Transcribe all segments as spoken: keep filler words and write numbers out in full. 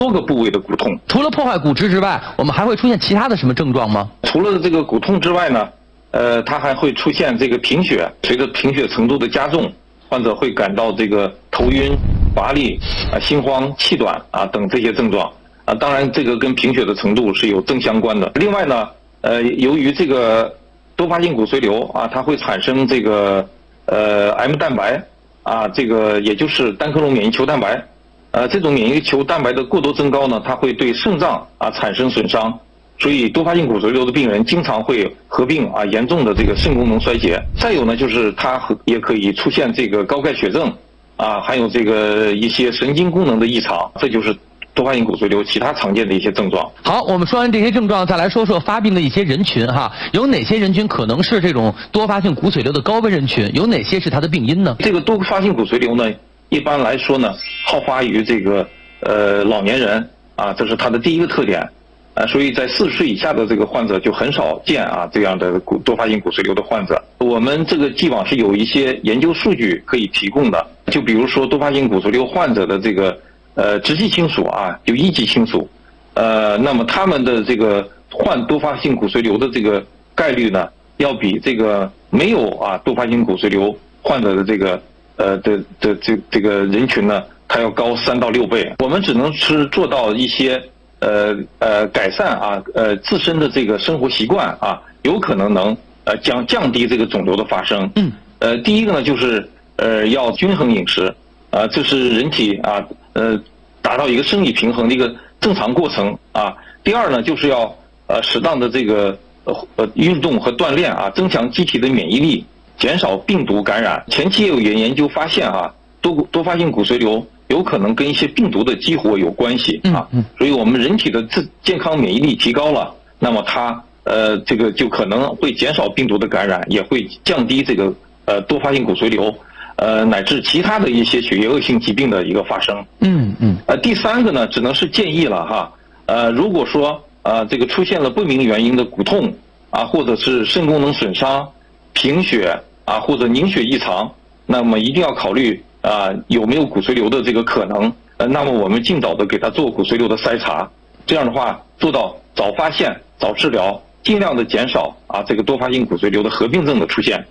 多个部位的骨痛。 除了破坏骨质之外，我们还会出现其他的什么症状吗？ 除了这个骨痛之外呢，呃，它还会出现这个贫血，随着贫血程度的加重，患者会感到这个头晕、乏力、啊、心慌、气短啊等这些症状啊。当然，这个跟贫血的程度是有正相关的。另外呢，呃，由于这个多发性骨髓瘤啊，它会产生这个呃 M 蛋白啊，这个也就是单克隆免疫球蛋白，呃，这种免疫球蛋白的过多增高呢，它会对肾脏啊产生损伤。所以多发性骨髓瘤的病人经常会合并啊严重的这个肾功能衰竭。再有呢，就是它也可以出现这个高钙血症啊，还有这个一些神经功能的异常，这就是多发性骨髓瘤其他常见的一些症状。 好，我们说完这些症状，再来说说发病的一些人群哈，有哪些人群可能是这种多发性骨髓瘤的高危人群？有哪些是它的病因呢？ 这个多发性骨髓瘤呢，一般来说呢，好发于这个呃老年人啊，这是它的第一个特点。啊，所以在四十岁以下的这个患者就很少见啊这样的骨多发性骨髓瘤的患者。我们这个既往是有一些研究数据可以提供的，就比如说多发性骨髓瘤患者的这个呃直系亲属啊，有一级亲属，呃，那么他们的这个患多发性骨髓瘤的这个概率呢，要比这个没有啊多发性骨髓瘤患者的这个呃的的这这个人群呢，它要高三到六倍。我们只能是做到一些。呃呃，改善啊，呃自身的这个生活习惯啊，有可能能呃降降低这个肿瘤的发生。嗯。呃，第一个呢，就是呃要均衡饮食，啊，这是人体啊呃达到一个生理平衡的一个正常过程啊。第二呢，就是要呃适当的这个呃呃运动和锻炼啊，增强机体的免疫力，减少病毒感染。前期也有研研究发现啊，多多发性骨髓瘤。有可能跟一些病毒的激活有关系啊，所以我们人体的自健康免疫力提高了，那么它呃这个就可能会减少病毒的感染，也会降低这个呃多发性骨髓瘤呃乃至其他的一些血液恶性疾病的一个发生。嗯嗯。呃，第三个呢，只能是建议了哈，呃，如果说呃这个出现了不明原因的骨痛啊，或者是肾功能损伤、贫血啊，或者凝血异常，那么一定要考虑。啊，有没有骨髓瘤的这个可能？呃，那么我们尽早的给他做骨髓瘤的筛查，这样的话做到早发现、早治疗，尽量的减少啊这个多发性骨髓瘤的合并症的出现。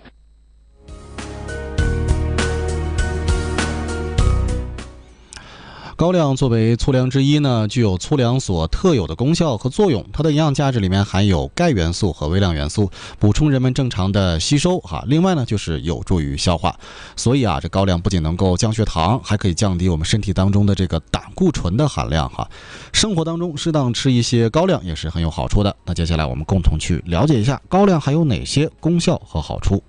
高粱作为粗粮之一呢，具有粗粮所特有的功效和作用。它的营养价值里面含有钙元素和微量元素，补充人们正常的吸收哈。另外呢，就是有助于消化。所以啊，这高粱不仅能够降血糖，还可以降低我们身体当中的这个胆固醇的含量哈。生活当中适当吃一些高粱也是很有好处的。那接下来我们共同去了解一下高粱还有哪些功效和好处。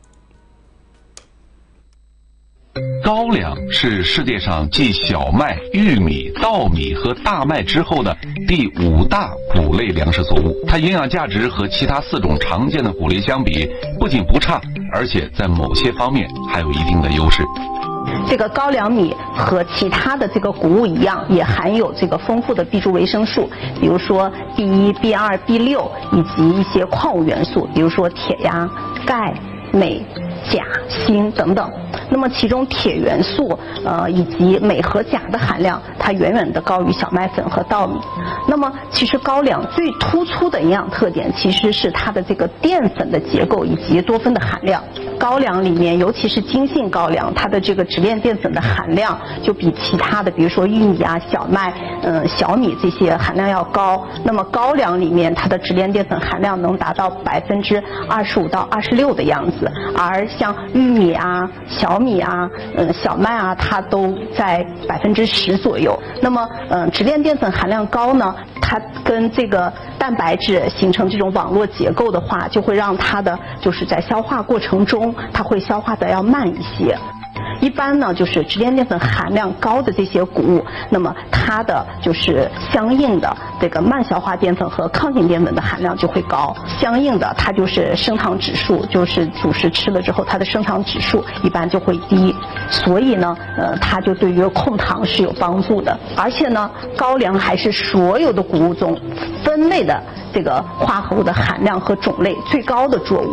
高粱是世界上继小麦、玉米、稻米和大麦之后的第五大谷类粮食作物。它营养价值和其他四种常见的谷类相比，不仅不差，而且在某些方面还有一定的优势。 这个高粱米和其他的这个谷物一样，也含有这个丰富的 B 族维生素，比如说 B 一、B 二、B 六，以及一些矿物元素，比如说铁呀、钙、镁、钾、锌等等。那么其中铁元素呃以及镁和钾的含量，它远远的高于小麦粉和稻米。那么其实高粱最突出的营养特点其实是它的这个淀粉的结构以及多酚的含量。高粱里面，尤其是精细高粱，它的这个直链淀粉的含量就比其他的，比如说玉米啊、小麦、嗯、小米这些含量要高。那么高粱里面，它的直链淀粉含量能达到百分之二十五到二十六的样子，而像玉米啊、小米啊、嗯、小麦啊，它都在百分之十左右。那么，嗯，直链淀粉含量高呢，它跟这个蛋白质形成这种网络结构的话，就会让它的就是在消化过程中，它会消化的要慢一些。一般呢，就是直链淀粉含量高的这些谷物，那么它的就是相应的这个慢消化淀粉和抗性淀粉的含量就会高，相应的它就是升糖指数，就是主食吃了之后，它的升糖指数一般就会低，所以呢，呃，它就对于控糖是有帮助的。而且呢，高粱还是所有的谷物中分类的这个化合物的含量和种类最高的作物。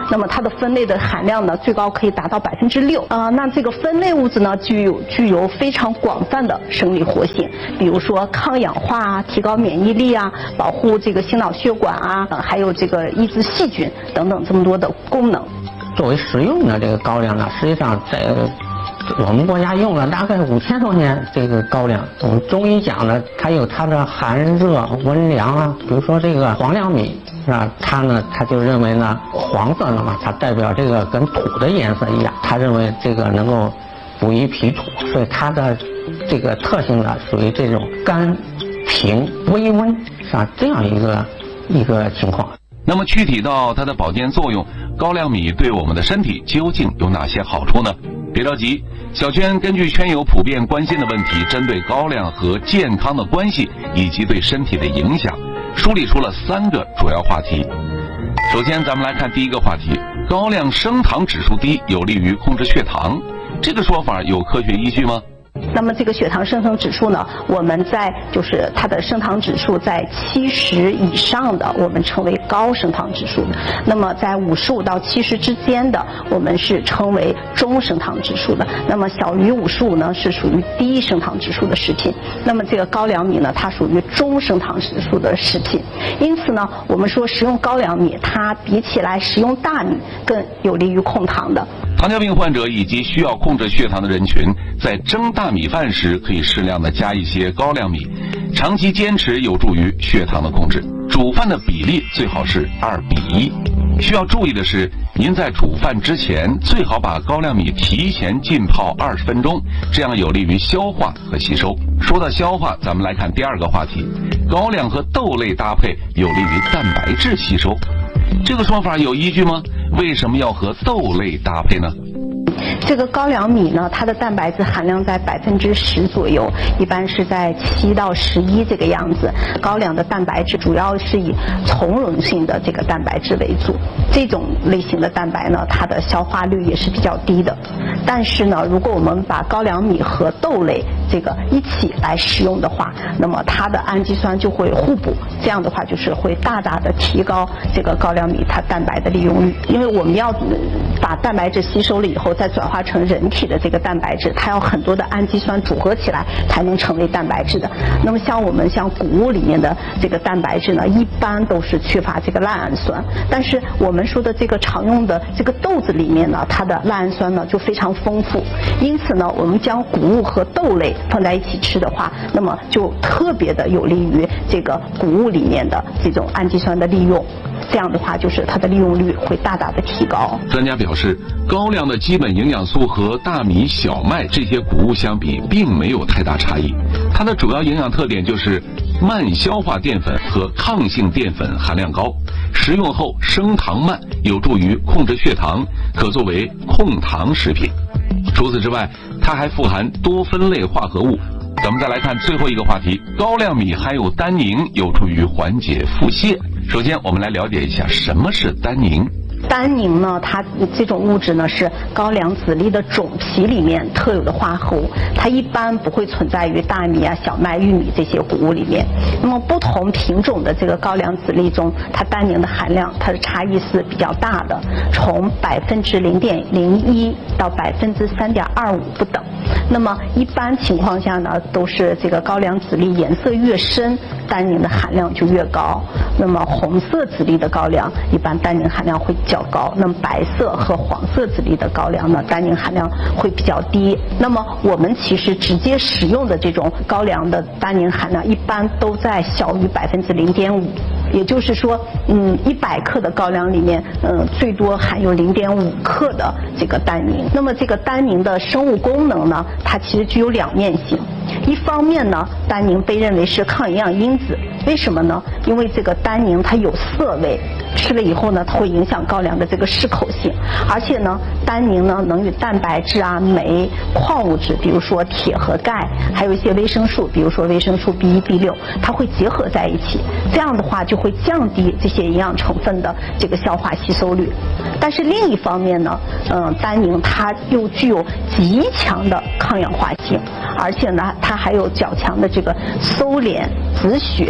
那么它的酚类的含量呢，最高可以达到百分之六。啊，那这个酚类物质呢，具有具有非常广泛的生理活性，比如说抗氧化啊，提高免疫力啊，保护这个心脑血管啊，呃、还有这个抑制细菌等等这么多的功能。 作为食用的这个高粱呢，实际上在我们国家用了大概五千多年这个高粱。我们中医讲呢，它有它的寒热温凉啊，比如说这个黄粱米是吧？它呢，他就认为呢，黄色的嘛，它代表这个跟土的颜色一样，他认为这个能够补益脾土，所以它的这个特性呢，属于这种甘平微温是吧？这样一个一个情况。 那么具体到它的保健作用，高粱米对我们的身体究竟有哪些好处呢？别着急，小圈根据圈友普遍关心的问题，针对高粱和健康的关系以及对身体的影响，梳理出了三个主要话题。首先咱们来看第一个话题，高粱升糖指数低，有利于控制血糖，这个说法有科学依据吗？ 那么这个血糖升糖指数呢，我们在就是它的升糖指数在七十以上的，我们称为高升糖指数的；那么在五十五到七十之间的，我们是称为中升糖指数的；那么小于五十五呢，是属于低升糖指数的食品。那么这个高粱米呢，它属于中升糖指数的食品。因此呢，我们说食用高粱米，它比起来食用大米更有利于控糖的。 糖尿病患者以及需要控制血糖的人群，在蒸大米饭时可以适量的加一些高粱米，长期坚持有助于血糖的控制。煮饭的比例最好是二比一。需要注意的是，您在煮饭之前最好把高粱米提前浸泡二十分钟，这样有利于消化和吸收。说到消化，咱们来看第二个话题，高粱和豆类搭配有利于蛋白质吸收，这个说法有依据吗？为什么要和豆类搭配呢？ 这个高粱米呢，它的蛋白质含量在百分之十左右，一般是在七到十一这个样子。高粱的蛋白质主要是以从容性的这个蛋白质为主，这种类型的蛋白呢，它的消化率也是比较低的。但是呢，如果我们把高粱米和豆类这个一起来食用的话，那么它的氨基酸就会互补，这样的话就是会大大的提高这个高粱米它蛋白的利用率。因为我们要把蛋白质吸收了以后，再转化成人体的这个蛋白质，它要很多的氨基酸组合起来才能成为蛋白质的。那么像我们像谷物里面的这个蛋白质呢，一般都是缺乏这个赖氨酸，但是我们说的这个常用的这个豆子里面呢，它的赖氨酸呢就非常丰富。因此呢，我们将谷物和豆类放在一起吃的话，那么就特别的有利于这个谷物里面的这种氨基酸的利用。这样的话，就是它的利用率会大大的提高。 专家表示，高粱的基本营养素和大米、小麦这些谷物相比，并没有太大差异。它的主要营养特点就是慢消化淀粉和抗性淀粉含量高，食用后升糖慢，有助于控制血糖，可作为控糖食品。除此之外，它还富含多酚类化合物。咱们再来看最后一个话题，高粱米含有单宁，有助于缓解腹泻。首先我们来了解一下什么是单宁。 单宁呢，它这种物质呢是高粱籽粒的种皮里面特有的化合物，它一般不会存在于大米啊、小麦、玉米这些谷物里面。那么不同品种的这个高粱籽粒中，它单宁的含量它的差异是比较大的，从百分之零点零一到百分之三点二五不等。那么一般情况下呢，都是这个高粱籽粒颜色越深，单宁的含量就越高。那么红色籽粒的高粱，一般单宁含量会较高。那么白色和黄色籽粒的高粱呢，单宁含量会比较低。那么我们其实直接食用的这种高粱的单宁含量，一般都在小于百分之零点五。也就是说，嗯，一百克的高粱里面，嗯，最多含有零点五克的这个单宁。那么这个单宁的生物功能呢，它其实具有两面性。一方面呢，单宁被认为是抗营养因子，为什么呢？因为这个单宁它有涩味，吃了以后呢，它会影响高粱的这个适口性。而且呢，单宁呢能与蛋白质啊、酶、矿物质，比如说铁和钙，还有一些维生素，比如说维生素 B 一、B 六，它会结合在一起。这样的话就会降低这些营养成分的这个消化吸收率。但是另一方面呢，嗯，单宁它又具有极强的抗氧化性，而且呢，它还有较强的这个收敛止血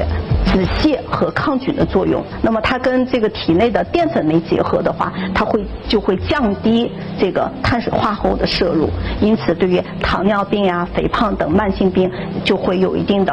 止泻和抗菌的作用。那么它跟这个体内的淀粉酶结合的话，它会就会降低这个碳水化合物的摄入，因此对于糖尿病呀、肥胖等慢性病就会有一定的